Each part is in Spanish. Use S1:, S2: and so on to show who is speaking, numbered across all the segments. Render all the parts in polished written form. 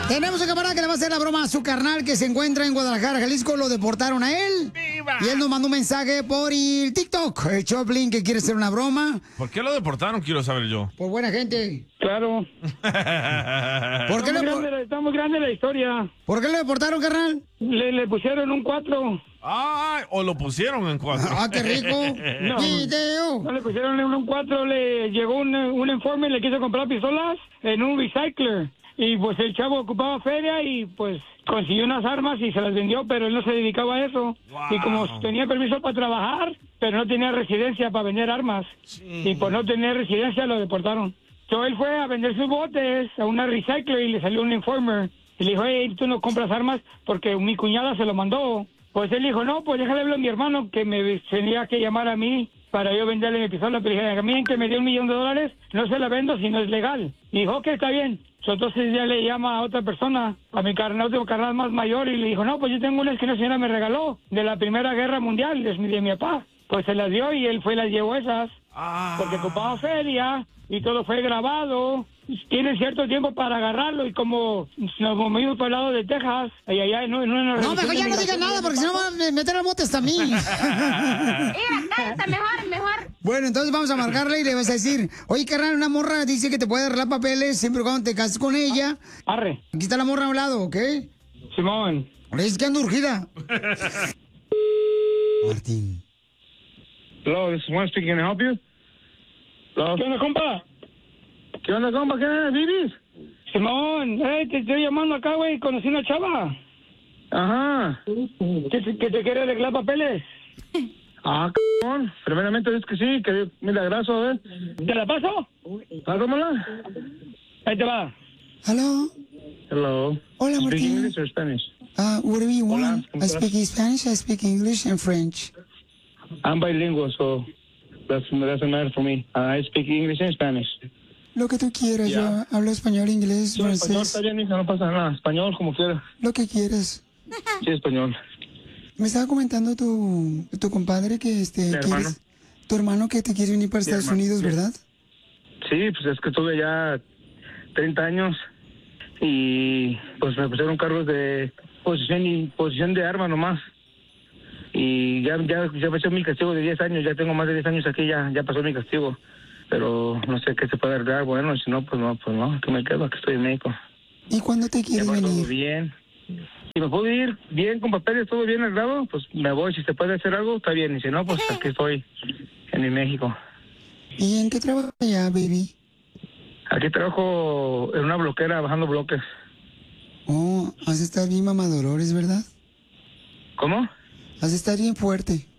S1: Tenemos un camarada que le va a hacer la broma a su carnal que se encuentra en Guadalajara, Jalisco. Lo deportaron a él. ¡Viva! Y él nos mandó un mensaje por el TikTok. El Choplin que quiere hacer una broma.
S2: ¿Por qué lo deportaron? Quiero saber yo.
S1: Por buena gente.
S3: Claro.
S1: ¿Por qué
S3: está muy grande la historia.
S1: ¿Por qué lo deportaron, carnal?
S3: Le pusieron un 4.
S2: Ah, o lo pusieron en 4.
S1: Ah, qué rico.
S3: No,
S1: video.
S3: No le pusieron un 4, le llegó un informe y le quiso comprar pistolas en un recycler. Y pues el chavo ocupaba feria y pues consiguió unas armas y se las vendió, pero él no se dedicaba a eso. Wow. Y como tenía permiso para trabajar, pero no tenía residencia para vender armas. Sí. Y por no tener residencia lo deportaron. Entonces él fue a vender sus botes a una recycler y le salió un informer. Y le dijo, hey, tú no compras armas porque mi cuñada se lo mandó. Pues él dijo, no, pues déjale hablar a mi hermano que me tenía que llamar a mí para yo venderle mi pistola. Pero dije, a mí que me dio $1 millón, no se la vendo si no es legal. Y dijo, ok, está bien. Entonces ya le llama a otra persona, a mi carnal, otro carnal más mayor, y le dijo, no, pues yo tengo unas que una señora me regaló de la Primera Guerra Mundial, de mi papá. Pues se las dio y él fue y las llevó esas, porque ocupaba feria y todo fue grabado. Tiene cierto tiempo para agarrarlo y como nos movimos para el lado de Texas, allá no,
S1: mejor ya no digas nada porque si no van a meter al bote a mí.
S4: Cállate, mejor.
S1: Bueno, entonces vamos a marcarle y le vas a decir, oye, carnal, una morra dice que te puede arreglar papeles siempre y cuando te cases con ella.
S3: Arre.
S1: Aquí está la morra a un lado, ¿ok?
S3: Simón.
S1: Le dices que anda urgida. Martín.
S3: Hello, this is Juan speaking. Can I help you? Hello. ¿Qué onda, compa? ¿Qué onda, compa? ¿Qué onda, Vivis? Simón, te estoy llamando acá, güey. Conocí una chava. Ajá. ¿Que te quiere arreglar papeles? Ah, cabrón. Primeramente es que sí, que milagroso, a ver. ¿Te la paso? Pásamela. Ahí te va.
S1: Hello.
S3: Hello.
S1: Hola, Martín.
S3: Speak English or Spanish?
S1: Whatever you want. I speak Spanish, I speak English and French.
S3: I'm bilingual, so that doesn't matter for me. I speak English and Spanish.
S1: Lo que tú quieras, yo hablo español, inglés,
S3: sí,
S1: francés.
S3: Español está bien, hija, no pasa nada. Español, como quieras.
S1: Lo que quieras.
S3: Sí, español.
S1: Me estaba comentando tu compadre que quieres, tu hermano que te quiere venir para Estados Unidos, ¿verdad?
S3: Sí, pues es que tuve ya 30 años y pues me pusieron cargos de posesión de arma nomás. Y ya pasó mi castigo de 10 años, ya tengo más de 10 años aquí, ya pasó mi castigo. Pero no sé qué se puede arreglar, bueno, si no, pues no, que me quedo, aquí estoy en México.
S1: ¿Y cuándo te quieres venir?
S3: Todo bien. Si me puedo ir bien con papeles, todo bien arreglado, pues me voy. Si se puede hacer algo, está bien. Y si no, pues aquí estoy en mi México.
S1: ¿Y en qué trabajas allá, baby?
S3: Aquí trabajo en una bloquera, bajando bloques.
S1: Oh, has de estar bien mamadolores, ¿verdad?
S3: ¿Cómo?
S1: Has de estar bien fuerte.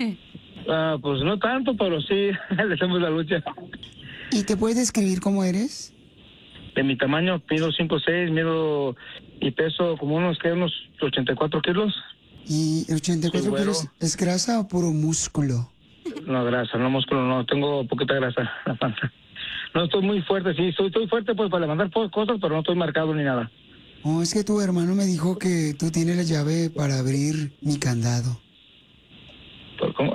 S3: Pues no tanto, pero sí, le hacemos la lucha.
S1: ¿Y te puedes describir cómo eres?
S3: De mi tamaño, mido 5'6", mido y peso como unos 84 kilos.
S1: ¿Y 84 kilos es grasa o puro músculo?
S3: No, grasa, no músculo, no, tengo poquita grasa en la panza. No estoy muy fuerte, sí, estoy fuerte pues para levantar cosas, pero no estoy marcado ni nada.
S1: Oh, es que tu hermano me dijo que tú tienes la llave para abrir mi candado.
S3: ¿Por cómo?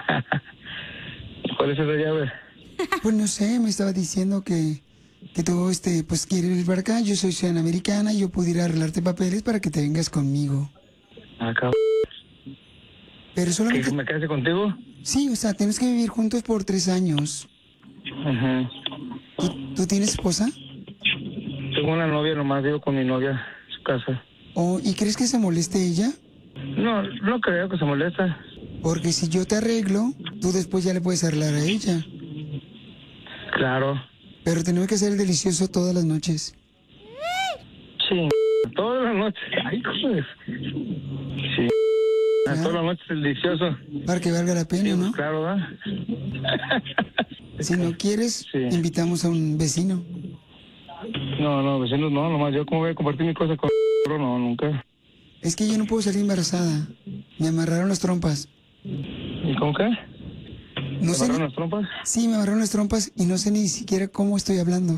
S3: ¿Cuál es esa llave?
S1: Pues no sé, me estaba diciendo que tú, pues quieres venir para acá, yo soy ciudadana americana y yo pudiera arreglarte papeles para que te vengas conmigo.
S3: Acá.
S1: Pero solamente...
S3: ¿Que me case contigo?
S1: Sí, o sea, tenemos que vivir juntos por 3 años.
S3: Uh-huh.
S1: ¿Tú tienes esposa?
S3: Tengo una novia, nomás vivo con mi novia en su casa.
S1: Oh, ¿y crees que se moleste ella?
S3: No creo que se moleste.
S1: Porque si yo te arreglo, tú después ya le puedes arreglar a ella.
S3: Claro.
S1: Pero tenemos que hacer el delicioso todas las noches.
S3: Sí, todas las noches. Ay, joder. Sí. ¿Ah? Todas las noches el delicioso.
S1: Para que valga la pena,
S3: sí,
S1: ¿no?
S3: Claro, ¿verdad?
S1: Si no quieres, invitamos a un vecino.
S3: No, vecinos no, nomás yo como voy a compartir mi cosa con... No, nunca.
S1: Es que yo no puedo salir embarazada. Me amarraron las trompas.
S3: ¿Y cómo qué?
S1: No sé.
S3: ¿Me amarraron las trompas?
S1: Sí, me amarraron las trompas y no sé ni siquiera cómo estoy hablando.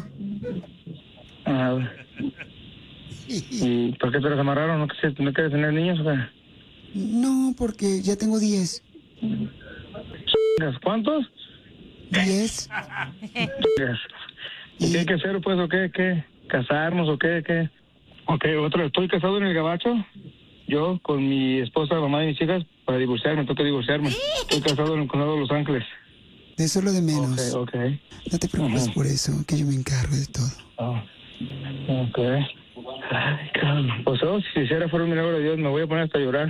S3: ¿Y por qué te las amarraron? ¿No quieres tener niños o qué?
S1: No, porque ya tengo 10.
S3: ¿Cuántos?
S1: 10.
S3: ¿Y qué hay que hacer, pues, o qué? ¿Casarnos o qué? Ok, estoy casado en el Gabacho. Yo con mi esposa, mamá de mis hijas, para divorciarme, toca divorciarme. Estoy casado en el condado de Los Ángeles.
S1: Eso es lo de menos.
S3: Ok.
S1: No te preocupes por eso, que yo me encargo de todo.
S3: Ok. Ay, caramba. Pues si hiciera fuera un milagro de Dios, me voy a poner hasta a llorar.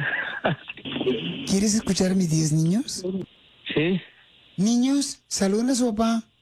S1: ¿Quieres escuchar a mis 10 niños?
S3: Sí.
S1: Niños, saluden a su papá.